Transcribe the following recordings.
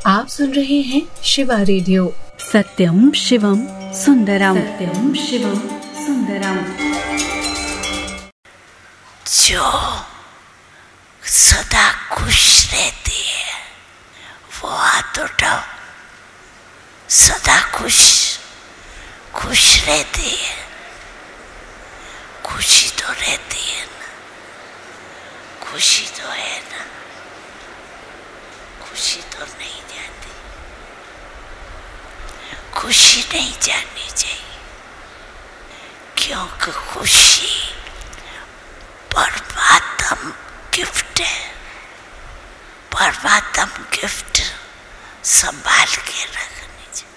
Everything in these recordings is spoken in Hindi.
आप सुन रहे हैं शिवा रेडियो। सत्यम शिवम सुंदरम, सत्यम शिवम सुंदरम। जो सदा खुश रहती है वो हाथ उठाओ। सदा खुश रहती है। खुशी तो रहती है ना, खुशी तो है ना, खुशी तो नहीं जाती, खुशी नहीं जानी चाहिए, क्योंकि खुशी परमात्म गिफ्ट है। परमात्म गिफ्ट संभाल के रखनी चाहिए।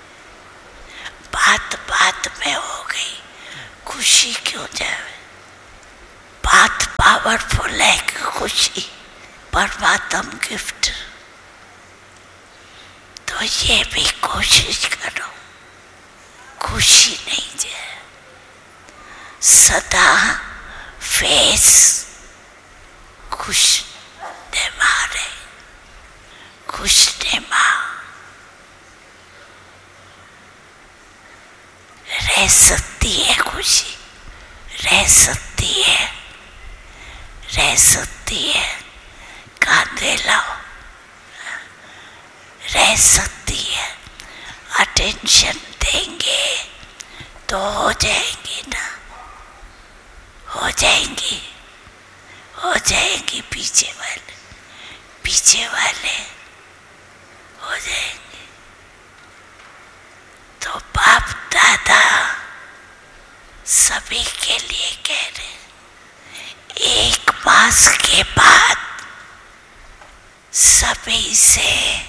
बात में हो गई, खुशी क्यों जाए? बात पावरफुल है कि खुशी परमात्म गिफ्ट। तो ये भी कोशिश करो खुशी नहीं जाए। सदा फेस खुश रहे, खुश रह सकती है। खुशी रह सकती है। कांधे लाओ, रह सकती है। अटेंशन देंगे तो हो जाएंगी ना, हो जाएंगी पीछे वाले हो जाएंगे। तो बाप दादा सभी के लिए कह रहे, एक मास के बाद सभी से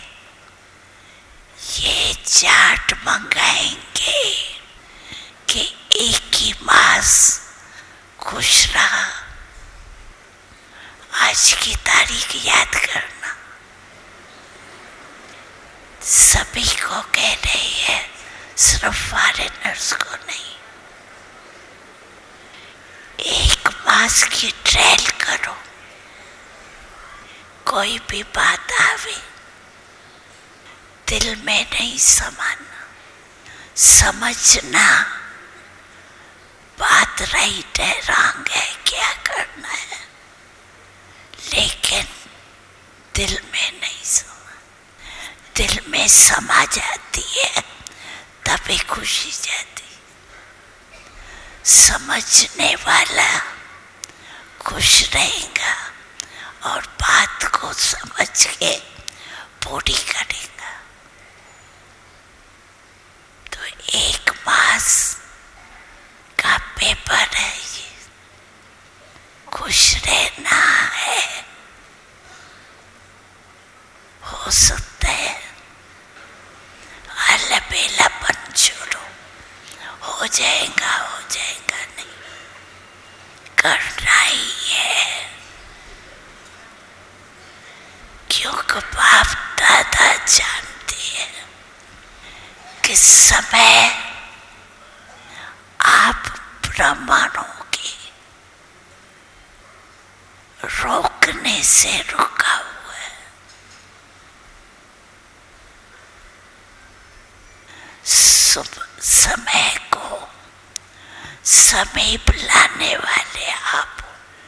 ये चार्ट मंगाएंगे कि एक ही मास खुश रहा। आज की तारीख याद करना। सभी को कह रही है, सिर्फ फॉरेनर्स को नहीं। एक मास की ट्रायल करो। कोई भी बात आवे दिल में नहीं समाना, समझना बात राइट है रॉन्ग है क्या करना है, लेकिन दिल में नहीं समा। दिल में समा जाती है तभी खुशी जाती। समझने वाला खुश रहेगा और बात को समझ के पूरी करेगा। तो एक मास का पेपर है ये, खुश रहना है। हो सकता है अलबेलापन छोड़ो, हो जाएगा नहीं, करना ही है। क्योंकि बाप दादा जानते हैं कि समय आप ब्रह्मांडों के रोकने से रुका हुआ है। समय को समीप लाने वाले आप।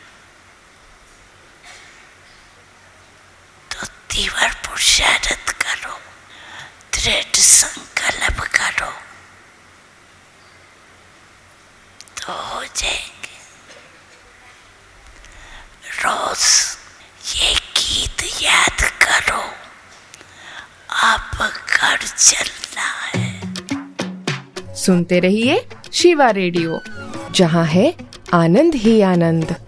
तो तीव्र पुरुषार्थ करो, दृढ़ संकल्प करो तो हो जाएंगे। रोज ये गीत याद करो, अब घर चलना है। सुनते रहिए शिवा रेडियो, जहाँ है आनंद ही आनंद।